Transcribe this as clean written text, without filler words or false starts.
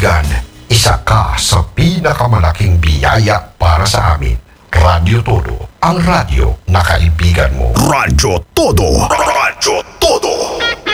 kaibigan, isa ka sa pinakamalaking biyaya para sa amin. Radyo Todo, ang radyo na kaibigan mo. Radyo Todo. Radyo Todo.